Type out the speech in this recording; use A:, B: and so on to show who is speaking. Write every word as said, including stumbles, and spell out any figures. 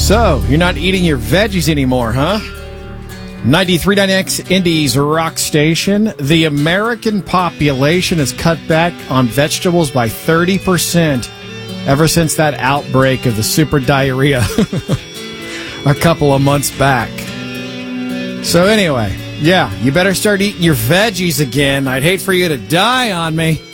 A: So, you're not eating your veggies anymore, huh? ninety-three point nine X Indies Rock Station. The American population has cut back on vegetables by thirty percent ever since that outbreak of the super diarrhea a couple of months back. So anyway, yeah, you better start eating your veggies again. I'd hate for you to die on me.